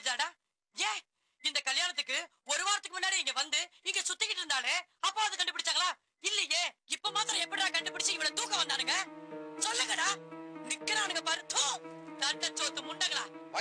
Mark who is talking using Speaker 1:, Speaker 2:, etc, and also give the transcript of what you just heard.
Speaker 1: தெரிஞ்சுதாடா? ஏன் இந்த கல்யாணத்துக்கு ஒரு வாரத்துக்கு முன்னாடி இங்க வந்து இங்க சுத்திக்கிட்டு இருந்தாலே அப்பா அது கண்டுபிடிச்சாங்களா? இல்லையே. இப்ப மாத்திரம் எப்படிடா கண்டுபிடிச்சு இவளை தூக்க வந்தானுங்க? சொல்லுங்கடா. நிக்கிறானுங்க பாரு. தட்ட சோத்து முண்டங்களா.